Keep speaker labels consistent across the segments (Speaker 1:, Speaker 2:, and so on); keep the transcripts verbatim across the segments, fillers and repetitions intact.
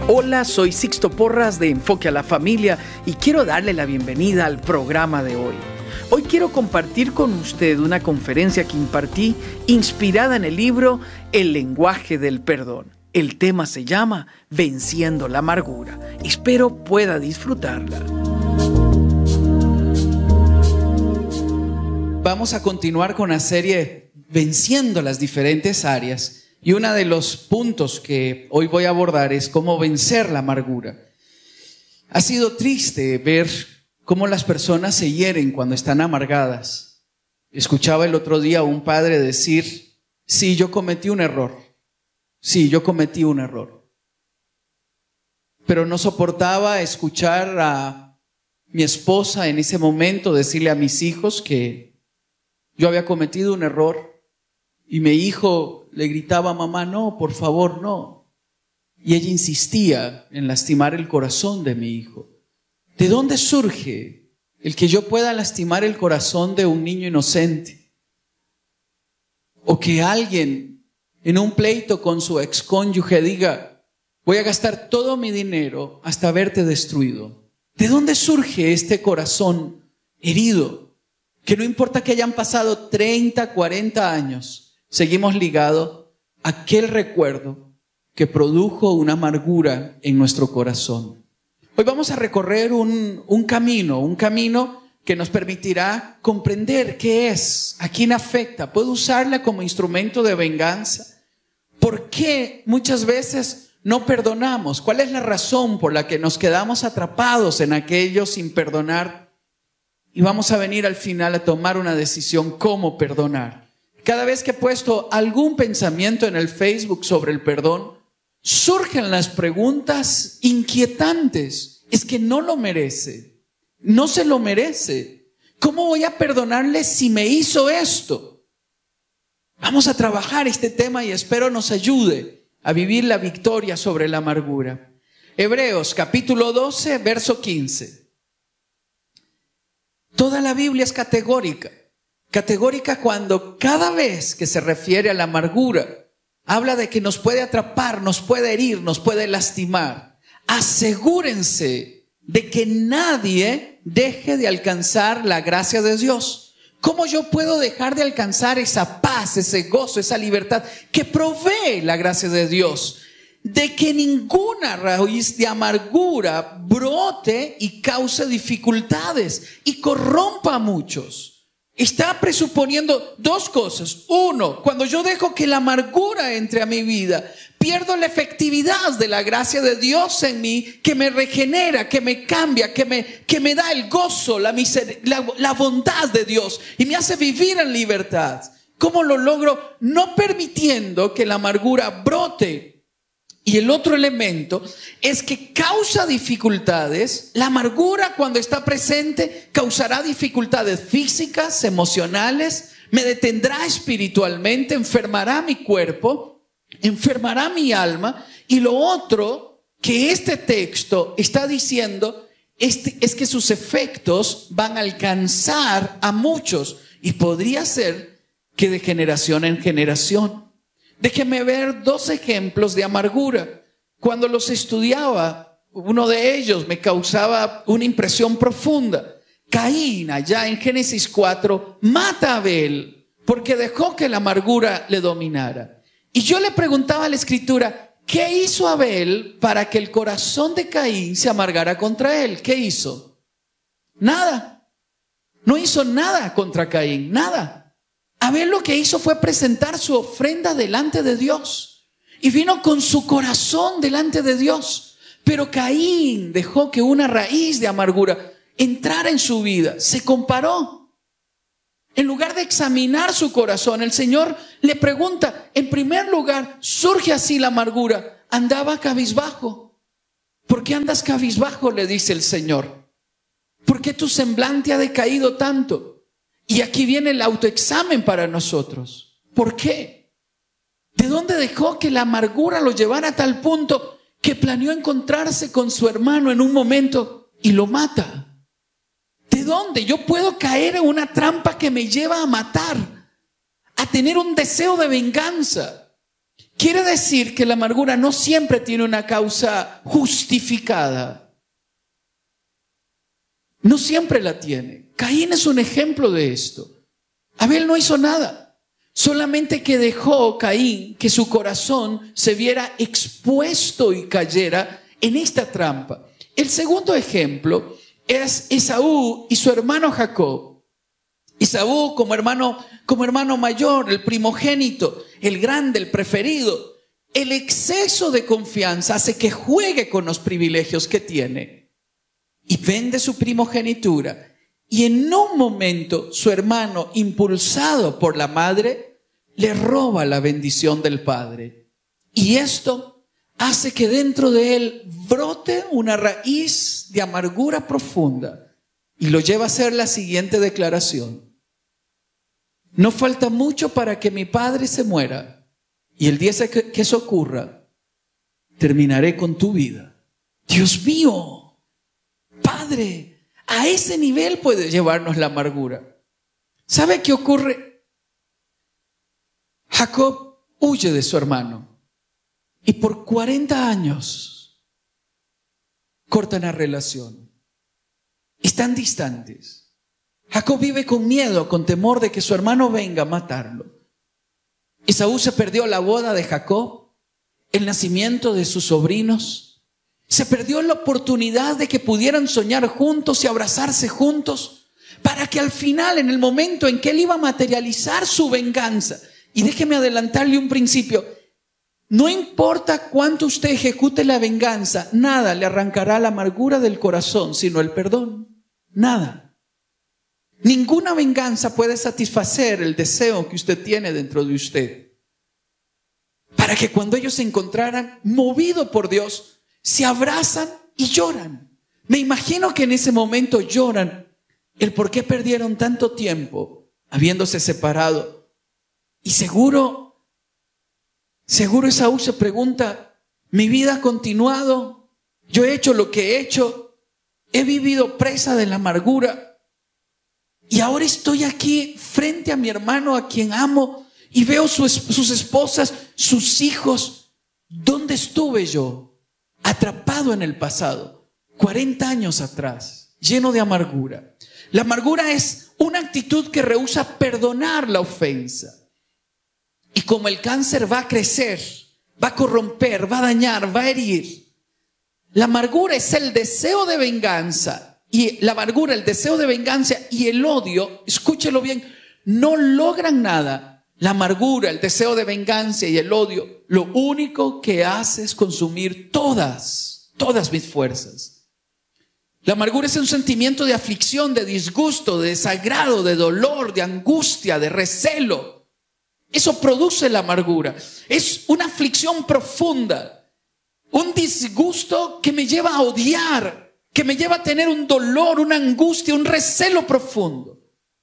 Speaker 1: Hola, soy Sixto Porras de Enfoque a la Familia y quiero darle la bienvenida al programa de hoy. Hoy quiero compartir con usted una conferencia que impartí inspirada en el libro El lenguaje del perdón. El tema se llama Venciendo la amargura. Espero pueda disfrutarla. Vamos a continuar con la serie Venciendo las diferentes áreas. Y uno de los puntos que hoy voy a abordar es cómo vencer la amargura. Ha sido triste ver cómo las personas se hieren cuando están amargadas. Escuchaba el otro día a un padre decir, sí, yo cometí un error. Sí, yo cometí un error. Pero no soportaba escuchar a mi esposa en ese momento decirle a mis hijos que yo había cometido un error. Y mi hijo le gritaba a mamá, no, por favor, no. Y ella insistía en lastimar el corazón de mi hijo. ¿De dónde surge el que yo pueda lastimar el corazón de un niño inocente? O que alguien en un pleito con su excónyuge diga, voy a gastar todo mi dinero hasta verte destruido. ¿De dónde surge este corazón herido? Que no importa que hayan pasado treinta, cuarenta años, seguimos ligados a aquel recuerdo que produjo una amargura en nuestro corazón. Hoy vamos a recorrer un, un camino, un camino que nos permitirá comprender qué es, a quién afecta. ¿Puedo usarla como instrumento de venganza? ¿Por qué muchas veces no perdonamos? ¿Cuál es la razón por la que nos quedamos atrapados en aquello sin perdonar? Y vamos a venir al final a tomar una decisión cómo perdonar. Cada vez que he puesto algún pensamiento en el Facebook sobre el perdón, surgen las preguntas inquietantes. Es que no lo merece. No se lo merece. ¿Cómo voy a perdonarle si me hizo esto? Vamos a trabajar este tema y espero nos ayude a vivir la victoria sobre la amargura. Hebreos capítulo doce, verso quince. Toda la Biblia es categórica. Categórica cuando cada vez que se refiere a la amargura, habla de que nos puede atrapar, nos puede herir, nos puede lastimar. Asegúrense de que nadie deje de alcanzar la gracia de Dios. ¿Cómo yo puedo dejar de alcanzar esa paz, ese gozo, esa libertad que provee la gracia de Dios? De que ninguna raíz de amargura brote y cause dificultades y corrompa a muchos. Está presuponiendo dos cosas. Uno, cuando yo dejo que la amargura entre a mi vida, pierdo la efectividad de la gracia de Dios en mí, que me regenera, que me cambia, que me, que me da el gozo, la, miser- la, la bondad de Dios y me hace vivir en libertad. ¿Cómo lo logro? No permitiendo que la amargura brote. Y el otro elemento es que causa dificultades. La amargura, cuando está presente, causará dificultades físicas, emocionales, me detendrá espiritualmente, enfermará mi cuerpo, enfermará mi alma. Y lo otro que este texto está diciendo es, es que sus efectos van a alcanzar a muchos y podría ser que de generación en generación. Déjeme ver dos ejemplos de amargura. Cuando los estudiaba, uno de ellos me causaba una impresión profunda. Caín, allá en Génesis cuatro, mata a Abel porque dejó que la amargura le dominara. Y yo le preguntaba a la Escritura, ¿qué hizo Abel para que el corazón de Caín se amargara contra él? ¿Qué hizo? Nada. No hizo nada contra Caín, nada. Abel lo que hizo fue presentar su ofrenda delante de Dios y vino con su corazón delante de Dios. Pero Caín dejó que una raíz de amargura entrara en su vida, se comparó. En lugar de examinar su corazón, el Señor le pregunta, en primer lugar, ¿surge así la amargura? Andaba cabizbajo. ¿Por qué andas cabizbajo?, le dice el Señor. ¿Por qué tu semblante ha decaído tanto? Y aquí viene el autoexamen para nosotros. ¿Por qué? ¿De dónde dejó que la amargura lo llevara a tal punto que planeó encontrarse con su hermano en un momento y lo mata? ¿De dónde? Yo puedo caer en una trampa que me lleva a matar, a tener un deseo de venganza. Quiere decir que la amargura no siempre tiene una causa justificada. No siempre la tiene. Caín es un ejemplo de esto. Abel no hizo nada. Solamente que dejó Caín que su corazón se viera expuesto y cayera en esta trampa. El segundo ejemplo es Esaú y su hermano Jacob. Esaú como hermano, como hermano mayor, el primogénito, el grande, el preferido. El exceso de confianza hace que juegue con los privilegios que tiene y vende su primogenitura. Y en un momento su hermano, impulsado por la madre, le roba la bendición del padre. Y esto hace que dentro de él brote una raíz de amargura profunda y lo lleva a hacer la siguiente declaración: no falta mucho para que mi padre se muera, y el día que eso ocurra, terminaré con tu vida. Dios mío, Padre, a ese nivel puede llevarnos la amargura. ¿Sabe qué ocurre? Jacob huye de su hermano y por cuarenta años cortan la relación. Están distantes. Jacob vive con miedo, con temor de que su hermano venga a matarlo. Esaú se perdió la boda de Jacob, el nacimiento de sus sobrinos. Se perdió la oportunidad de que pudieran soñar juntos y abrazarse juntos, para que al final, en el momento en que él iba a materializar su venganza, y déjeme adelantarle un principio, no importa cuánto usted ejecute la venganza, nada le arrancará la amargura del corazón, sino el perdón. Nada. Ninguna venganza puede satisfacer el deseo que usted tiene dentro de usted. Para que cuando ellos se encontraran, movido por Dios, se abrazan y lloran. Me imagino que en ese momento lloran el por qué perdieron tanto tiempo habiéndose separado. Y seguro, seguro Esaú se pregunta, mi vida ha continuado, yo he hecho lo que he hecho, he vivido presa de la amargura. Y ahora estoy aquí frente a mi hermano a quien amo y veo sus, sus esposas, sus hijos. ¿Dónde estuve yo? Atrapado en el pasado, cuarenta años atrás, lleno de amargura. La amargura es una actitud que rehúsa perdonar la ofensa. Y como el cáncer va a crecer, va a corromper, va a dañar, va a herir. La amargura es el deseo de venganza. Y la amargura, el deseo de venganza y el odio, escúchelo bien, no logran nada. La amargura, el deseo de venganza y el odio, lo único que hace es consumir todas, todas mis fuerzas. La amargura es un sentimiento de aflicción, de disgusto, de desagrado, de dolor, de angustia, de recelo. Eso produce la amargura. Es una aflicción profunda, un disgusto que me lleva a odiar, que me lleva a tener un dolor, una angustia, un recelo profundo.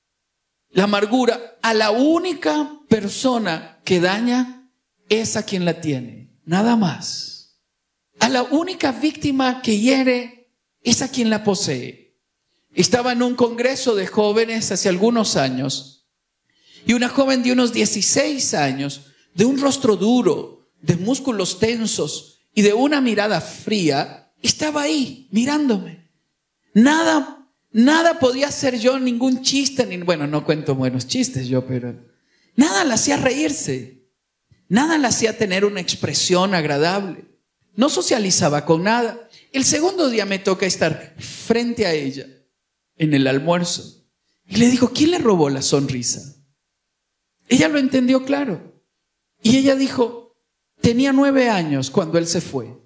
Speaker 1: La amargura a la única persona que daña es a quien la tiene, nada más. A la única víctima que hiere es a quien la posee. Estaba en un congreso de jóvenes hace algunos años y una joven de unos dieciséis años, de un rostro duro, de músculos tensos y de una mirada fría, estaba ahí mirándome. Nada, nada podía hacer yo, ningún chiste, ni, bueno, no cuento buenos chistes yo, pero nada la hacía reírse. Nada la hacía tener una expresión agradable. No socializaba con nada. El segundo día me toca estar frente a ella en el almuerzo. Y le dijo, ¿quién le robó la sonrisa? Ella lo entendió claro. Y ella dijo, tenía nueve años cuando él se fue.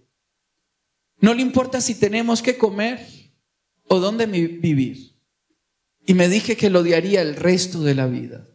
Speaker 1: No le importa si tenemos que comer o dónde vivir. Y me dije que lo odiaría el resto de la vida.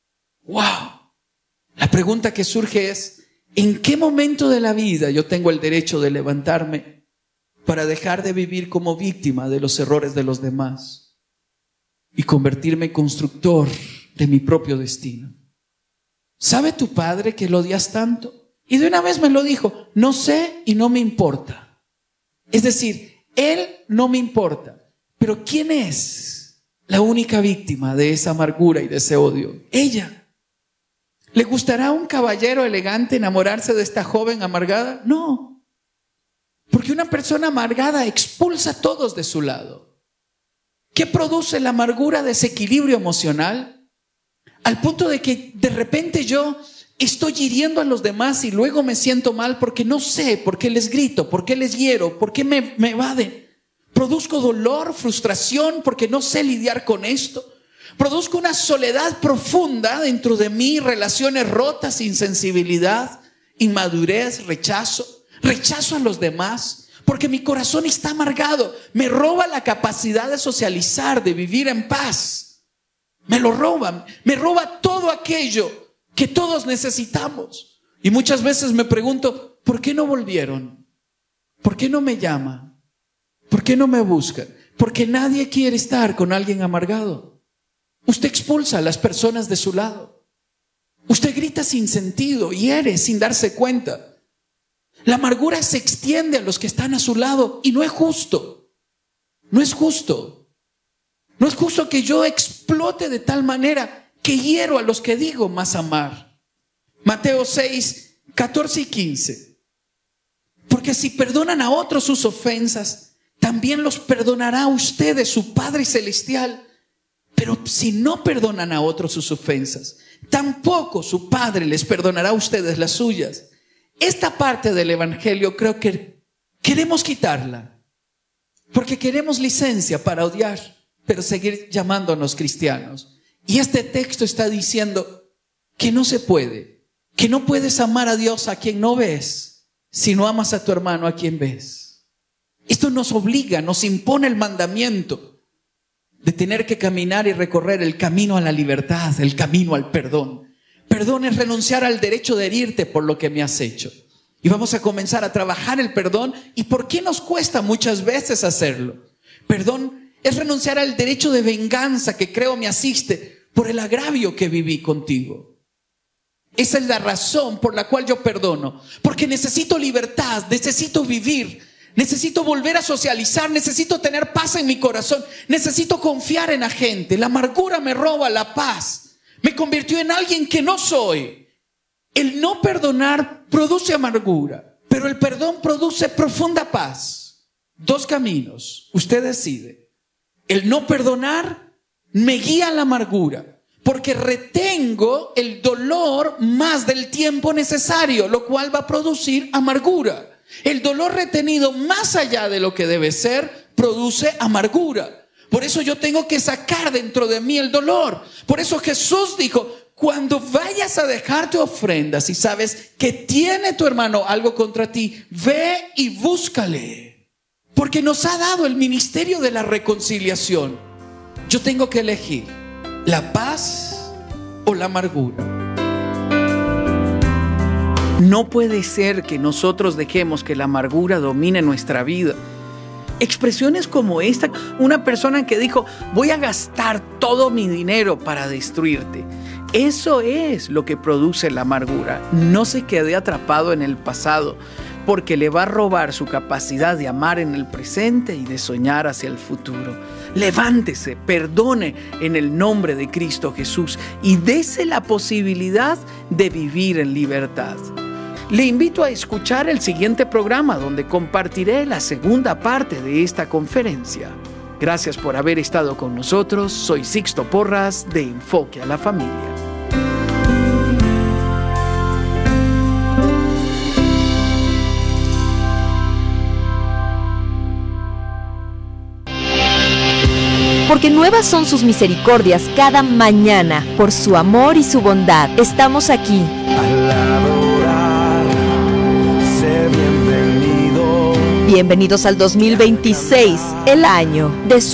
Speaker 1: ¡Wow! La pregunta que surge es, ¿en qué momento de la vida yo tengo el derecho de levantarme para dejar de vivir como víctima de los errores de los demás y convertirme en constructor de mi propio destino? ¿Sabe tu padre que lo odias tanto? Y de una vez me lo dijo, no sé y no me importa. Es decir, él no me importa. Pero ¿quién es la única víctima de esa amargura y de ese odio? Ella. ¿Le gustará a un caballero elegante enamorarse de esta joven amargada? No. Porque una persona amargada expulsa a todos de su lado. ¿Qué produce la amargura? Desequilibrio emocional. Al punto de que de repente yo estoy hiriendo a los demás y luego me siento mal porque no sé por qué les grito, por qué les hiero, por qué me, me evaden. Produzco dolor, frustración porque no sé lidiar con esto. Produzco una soledad profunda dentro de mí, relaciones rotas, insensibilidad, inmadurez, rechazo. Rechazo a los demás porque mi corazón está amargado. Me roba la capacidad de socializar, de vivir en paz. Me lo roban. Me roba todo aquello que todos necesitamos. Y muchas veces me pregunto, ¿por qué no volvieron? ¿Por qué no me llaman? ¿Por qué no me buscan? Porque nadie quiere estar con alguien amargado. Usted expulsa a las personas de su lado. Usted grita sin sentido, hiere sin darse cuenta. La amargura se extiende a los que están a su lado y no es justo. No es justo. No es justo que yo explote de tal manera que hiero a los que digo más amar. Mateo seis, catorce y quince. Porque si perdonan a otros sus ofensas, también los perdonará a ustedes su Padre Celestial. Pero si no perdonan a otros sus ofensas, tampoco su Padre les perdonará a ustedes las suyas. Esta parte del Evangelio creo que queremos quitarla, porque queremos licencia para odiar, pero seguir llamándonos cristianos. Y este texto está diciendo que no se puede, que no puedes amar a Dios a quien no ves, si no amas a tu hermano a quien ves. Esto nos obliga, nos impone el mandamiento de tener que caminar y recorrer el camino a la libertad, el camino al perdón. Perdón es renunciar al derecho de herirte por lo que me has hecho. Y vamos a comenzar a trabajar el perdón. ¿Y por qué nos cuesta muchas veces hacerlo? Perdón es renunciar al derecho de venganza que creo me asiste por el agravio que viví contigo. Esa es la razón por la cual yo perdono. Porque necesito libertad, necesito vivir. Necesito volver a socializar, necesito tener paz en mi corazón, necesito confiar en la gente. La amargura me roba la paz, me convirtió en alguien que no soy. El no perdonar produce amargura, pero el perdón produce profunda paz. Dos caminos, usted decide. El no perdonar me guía a la amargura, porque retengo el dolor más del tiempo necesario, lo cual va a producir amargura. El dolor retenido más allá de lo que debe ser produce amargura. Por eso yo tengo que sacar dentro de mí el dolor. Por eso Jesús dijo, cuando vayas a dejar tu ofrenda, si sabes que tiene tu hermano algo contra ti, ve y búscale. Porque nos ha dado el ministerio de la reconciliación. Yo tengo que elegir la paz o la amargura. No puede ser que nosotros dejemos que la amargura domine nuestra vida. Expresiones como esta, una persona que dijo, voy a gastar todo mi dinero para destruirte. Eso es lo que produce la amargura. No se quede atrapado en el pasado, porque le va a robar su capacidad de amar en el presente y de soñar hacia el futuro. Levántese, perdone en el nombre de Cristo Jesús y dese la posibilidad de vivir en libertad. Le invito a escuchar el siguiente programa donde compartiré la segunda parte de esta conferencia. Gracias por haber estado con nosotros. Soy Sixto Porras de Enfoque a la Familia.
Speaker 2: Porque nuevas son sus misericordias cada mañana. Por su amor y su bondad, estamos aquí. Bienvenidos al dos mil veintiséis, el año de su